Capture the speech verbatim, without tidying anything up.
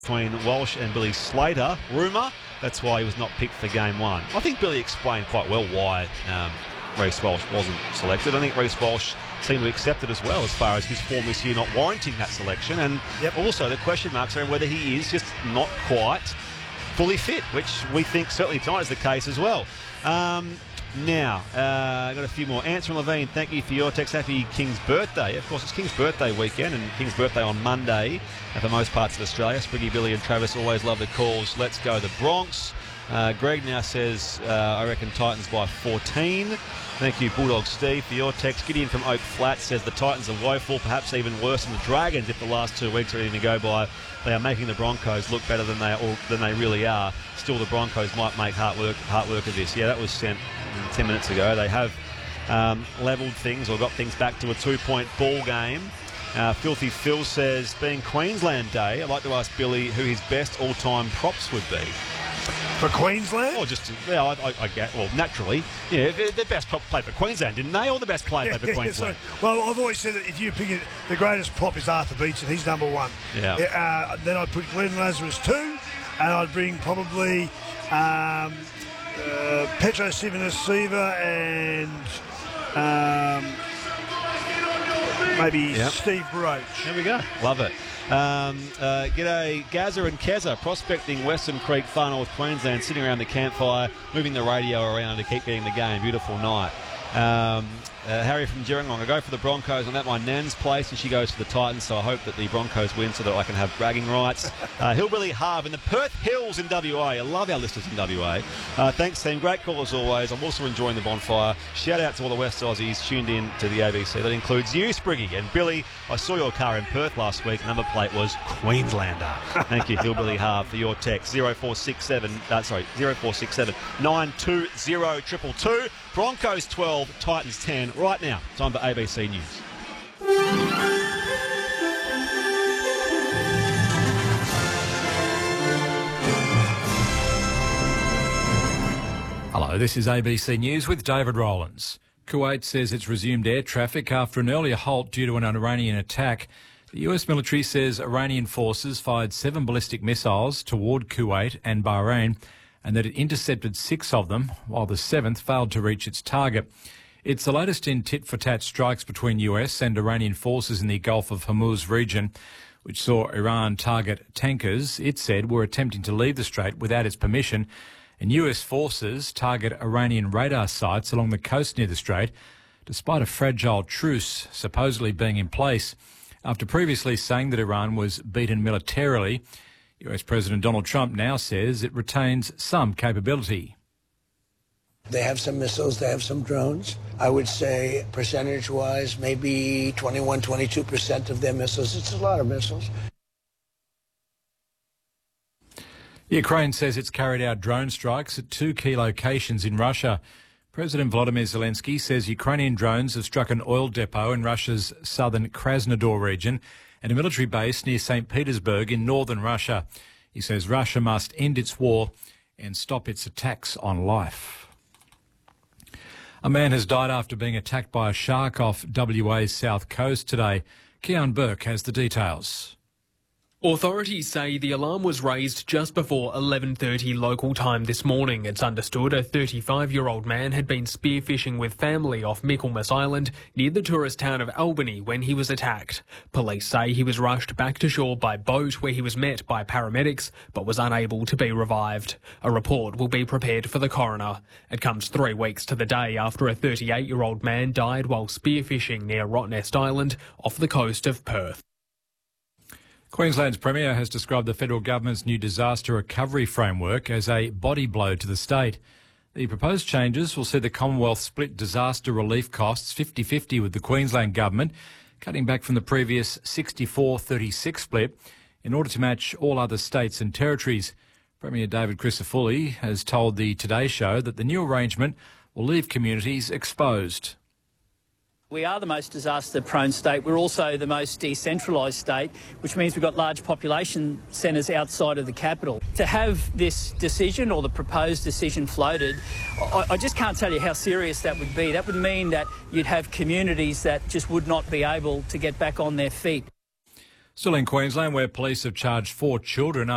between Walsh and Billy Slater. Rumour, that's why he was not picked for game one. I think Billy explained quite well why um, Reece Walsh wasn't selected. I think Reece Walsh seemed to accept it as well, as far as his form this year not warranting that selection. And yep. also the question marks around whether he is just not quite fully fit, which we think certainly tonight is the case as well. Um, Now, uh, I've got a few more. Answer and Levine, thank you for your text. Happy King's birthday. Of course, it's King's birthday weekend, and King's birthday on Monday for most parts of Australia. Spriggy, Billy and Travis always love the calls. Let's go the Bronx. Uh, Greg now says, uh, I reckon Titans by fourteen. Thank you, Bulldog Steve, for your text. Gideon from Oak Flat says the Titans are woeful, perhaps even worse than the Dragons if the last two weeks are anything to go by. They are making the Broncos look better than they or, than they really are. Still, the Broncos might make hard work, hard work of this. Yeah, that was sent ten minutes ago. They have um, levelled things or got things back to a two-point ball game. Uh, Filthy Phil says, being Queensland Day, I'd like to ask Billy who his best all-time props would be. For Queensland? Or just, yeah, I, I, I get, well, naturally, yeah, the best prop played for Queensland, didn't they? Or the best player yeah, played for Queensland? Yeah, well, I've always said that if you pick it, the greatest prop is Arthur Beach, and he's number one. Yeah. Uh, then I'd put Glenn Lazarus two, and I'd bring probably um, uh, Petro Sivanasiva and um, maybe yep. Steve Roach. There we go. Love it. Um, uh, g'day, Gazza and Keza, prospecting Western Creek, far north Queensland, sitting around the campfire, moving the radio around to keep getting the game. Beautiful night. Um, uh, Harry from Gerringong, I go for the Broncos. I'm at my nan's place and she goes for the Titans, so I hope that the Broncos win so that I can have bragging rights. Uh, Hillbilly Harv in the Perth Hills in W A. I love our listeners in W A. Uh, thanks, team. Great call as always. I'm also enjoying the bonfire. Shout out to all the West Aussies tuned in to the A B C. That includes you, Spriggy. And Billy, I saw your car in Perth last week. Number plate was Queenslander. Thank you, Hillbilly Harv, for your text. zero four six seven, uh, sorry, zero four six seven nine two zero two two two. Broncos twelve, Titans ten. Right now, time for A B C News. Hello, this is A B C News with David Rowlands. Kuwait says it's resumed air traffic after an earlier halt due to an Iranian attack. The U S military says Iranian forces fired seven ballistic missiles toward Kuwait and Bahrain, and that it intercepted six of them, while the seventh failed to reach its target. It's the latest in tit-for-tat strikes between U S and Iranian forces in the Gulf of Hormuz region, which saw Iran target tankers it said were attempting to leave the strait without its permission, and U S forces target Iranian radar sites along the coast near the strait, despite a fragile truce supposedly being in place. After previously saying that Iran was beaten militarily, U S President Donald Trump now says it retains some capability. They have some missiles, they have some drones. I would say percentage-wise, maybe twenty-one, twenty-two percent of their missiles. It's a lot of missiles. Ukraine says it's carried out drone strikes at two key locations in Russia. President Volodymyr Zelensky says Ukrainian drones have struck an oil depot in Russia's southern Krasnodar region and a military base near Saint Petersburg in northern Russia. He says Russia must end its war and stop its attacks on life. A man has died after being attacked by a shark off W A's south coast today. Keon Burke has the details. Authorities say the alarm was raised just before eleven thirty local time this morning. It's understood a thirty-five-year-old man had been spearfishing with family off Michaelmas Island near the tourist town of Albany when he was attacked. Police say he was rushed back to shore by boat where he was met by paramedics but was unable to be revived. A report will be prepared for the coroner. It comes three weeks to the day after a thirty-eight-year-old man died while spearfishing near Rottnest Island off the coast of Perth. Queensland's Premier has described the federal government's new disaster recovery framework as a body blow to the state. The proposed changes will see the Commonwealth split disaster relief costs fifty-fifty with the Queensland government, cutting back from the previous sixty-four thirty-six split in order to match all other states and territories. Premier David Crisafulli has told the Today Show that the new arrangement will leave communities exposed. We are the most disaster-prone state. We're also the most decentralised state, which means we've got large population centres outside of the capital. To have this decision or the proposed decision floated, I, I just can't tell you how serious that would be. That would mean that you'd have communities that just would not be able to get back on their feet. Still in Queensland, where police have charged four children